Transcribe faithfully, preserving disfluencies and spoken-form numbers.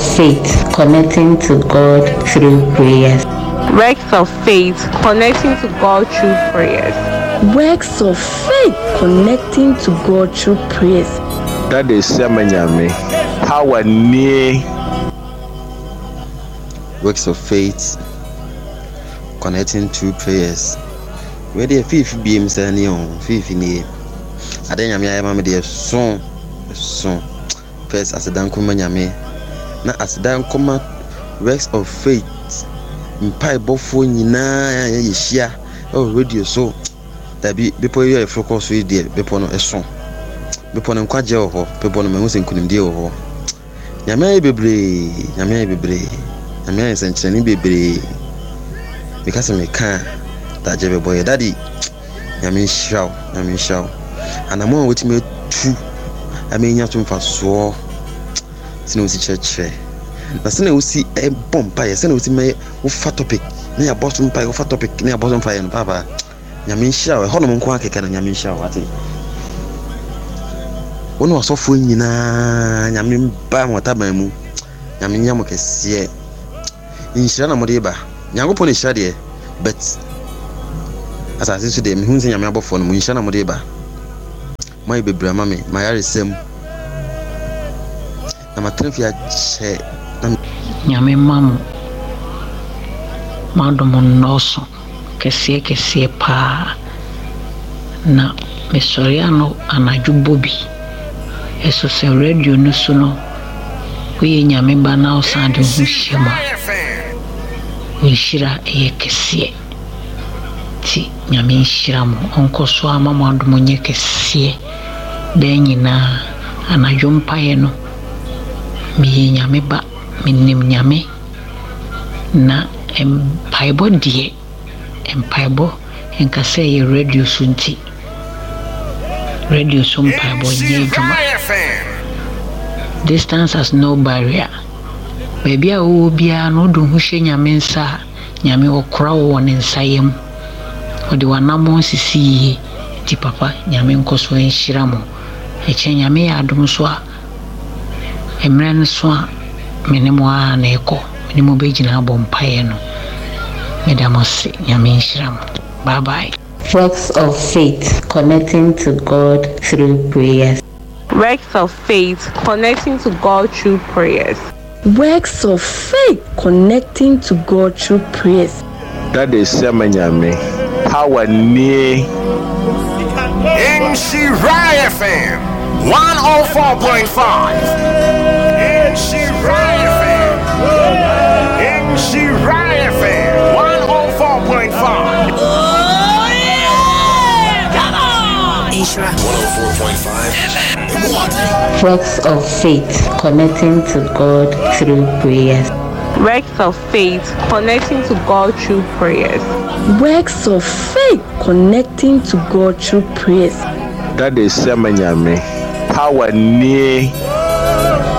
faith connecting to God through prayers. Works of faith connecting to God through prayers. Works of faith connecting to God through prayers. That is Semanyame. How a near works of faith connecting to prayers. Where the fifth beam standing on fifth in here. I didn't have my dear song. Song. First, as a dan kuma nyame. Na as dan kuma works of faith. Mpai bofo nyina ye hia. Oh radio so. That be before you focus with there. Before no eson. Before no kwaje ho. Before no mehu senkunimdie ho. Nyame bebre, nyame bebre. Nyame sencheni bebre. Because me can that jebe boy daddy. Nyame shaw, nyame shaw. And I'm on with me too. I mean, you have to fast so. Sino si church. Na sino usi e bomba ya sino usi me wo fat topic. Na ya boss mpa wo fat topic. Na ya boss mpa ya no papa. Nyame shaw. Ho no mo nko akeka na nyame shaw ati. Wono asofo nyina nyame mba motaban mu. Nyame nyamo kese. Inshira na mode ba. Nyankopon ni shira de but asase so de me hu se nyame abofo no mu inshira na mode ba. My baby, mammy, my are same. I'm a trivia che. Yami mamu. Madam Nosso, Kessie Kessie pa. Na, Messoriano, and I do Bobby. Eso se radio no sono. We Yamimba now sound in Shima. We shira a Kessie. Ti Yamin Shiramo, Uncle Swama Mandumunye Kessie. Denyi na anajumpa yenu mi nyame ba minim nyame na empaibo die empaibo enkase ye radio sunti radio sun paibo nye juma. Distance has no barrier. Baby a wo bia no do hwehwe nyame nsa nyame okra wo ne nsa yem odi wanamo sisi ti papa nyame nkoso enhiramo eche nyame ya adum so a emren so a menemo a na eko menemo begina abompaye no medamose nyame enhiramo. Bye bye. Works of faith connecting to God through prayers. Works of faith connecting to God through prayers. Works of faith connecting to God through prayers. that is Semanyame. How a near N C R I F M one oh four point five. N C R I F M. N C R I F M one oh four point five. Oh yeah! Come on! Ishra one oh four point five. Works of faith connecting to God through prayers. Works of faith connecting to God through prayers. Works of faith connecting to God through prayers. that is Semanyame. How a near